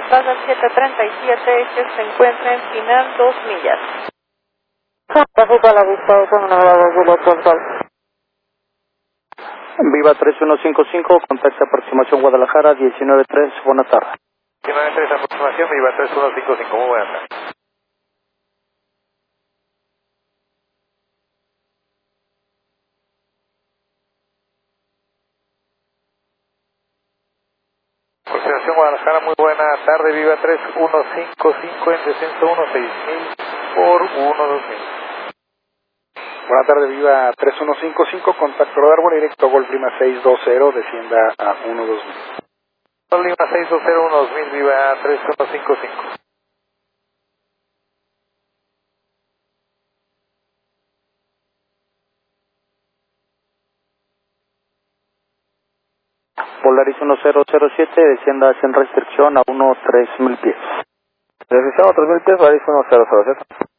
paga 737, que se encuentra en final 2 millas. Tráfico a la vista, es una nueva Juliet Control. Viva 3155, contacto aproximación Guadalajara, 193, buenas tardes. 193, aproximación, Viva 3155, muy buenas tardes. Aproximación Guadalajara, muy buena tarde, Viva 3155 en descenso 16000 por 12000. Buenas tardes, Viva 3155, contacto radar, vuelo directo Golf Lima 620, descienda a 12000. Golf Lima 620, 12000, Viva 3155. Polaris 1007, descienda sin restricción a 3000 pies. Registramos 3000 pies, Polaris 1007.